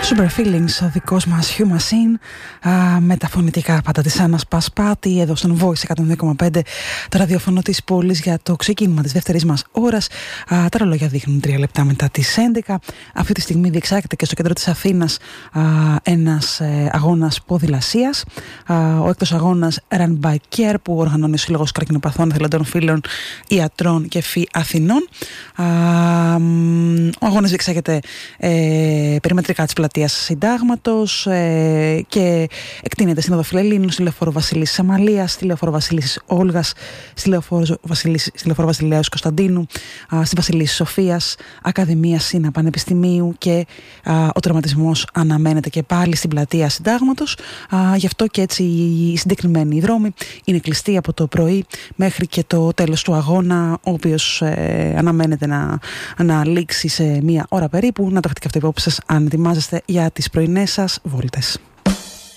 Super Feelings, ο δικός μας Hugh Machine, με τα φωνητικά πάντα της Άννας Πασπάτη, εδώ στον Voice 102,5, το ραδιοφωνό της πόλης για το ξεκίνημα της δεύτερης μας ώρας. Τα ρολόγια δείχνουν 3 λεπτά μετά τις 11. Αυτή τη στιγμή διεξάγεται και στο κέντρο της Αθήνας ένας αγώνας ποδηλασίας. Ο έκτος αγώνας Run by Care που οργανώνει ο Σύλλογος Καρκινοπαθών Εθελοντών Φίλων Ιατρών και ΦΥ Αθηνών. Ο αγώνας διεξάγεται περιμετρικά της πλατείας Συντάγματος και εκτείνεται στην Οδό Φιλελλήνου, στη Λεωφόρο Βασιλίσσης Αμαλίας, στη Λεωφόρο Βασιλίσσης Όλγας, στη Λεωφόρο Βασιλέως Κωνσταντίνου, στη Βασιλίσσης Σοφίας, Ακαδημία Σύνα Πανεπιστημίου, και ο τερματισμός αναμένεται και πάλι στην πλατεία Συντάγματος. Γι' αυτό και έτσι οι συγκεκριμένοι δρόμοι είναι κλειστοί από το πρωί μέχρι και το τέλος του αγώνα, ο οποίος αναμένεται να λήξει σε 1 ώρα περίπου. Να το έχετε και αυτό υπόψη σας αν ετοιμάζεστε για τις πρωινές σας βόλτες.